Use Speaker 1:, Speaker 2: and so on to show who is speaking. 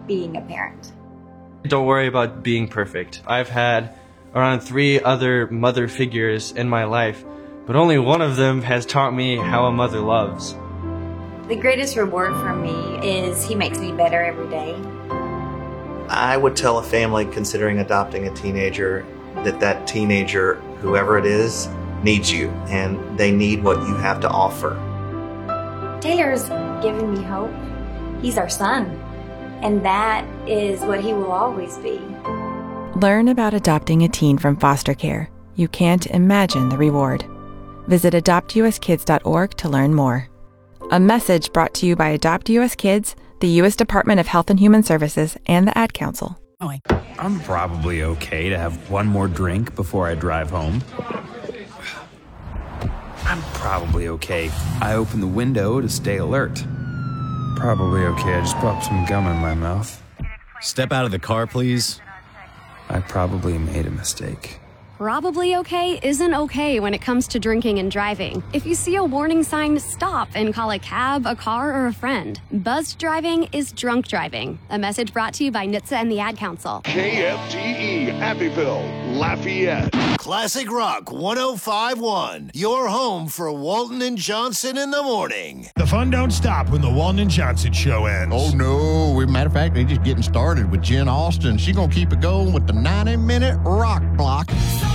Speaker 1: being a parent.
Speaker 2: Don't worry about being perfect. I've had around 3 other mother figures in my life, but only one of them has taught me how a mother loves.
Speaker 1: The greatest reward for me is he makes me better every day.
Speaker 3: I would tell a family considering adopting a teenager that teenager, whoever it is, needs you, and they need what you have to offer.
Speaker 1: Taylor's given me hope. He's our son, and that is what he will always be.
Speaker 4: Learn about adopting a teen from foster care. You can't imagine the reward. Visit adoptuskids.org to learn more. A message brought to you by Adopt US Kids, the U.S. Department of Health and Human Services, and the Ad Council.
Speaker 5: I'm probably okay to have one more drink before I drive home. I'm probably okay. I open the window to stay alert. Probably okay. I just popped some gum in my mouth.
Speaker 6: Step out of the car, please.
Speaker 5: I probably made a mistake.
Speaker 7: Probably okay isn't okay when it comes to drinking and driving. If you see a warning sign, stop and call a cab, a car, or a friend. Buzzed driving is drunk driving. A message brought to you by NHTSA and the Ad Council.
Speaker 8: KFTE, Happyville, Lafayette.
Speaker 6: Classic Rock 105.1. Your home for Walton and Johnson in the morning.
Speaker 8: The fun don't stop when the Walton and Johnson show ends.
Speaker 9: Oh, no. As a matter of fact, they're just getting started with Jen Austen. She's going to keep it going with the 90-minute rock block.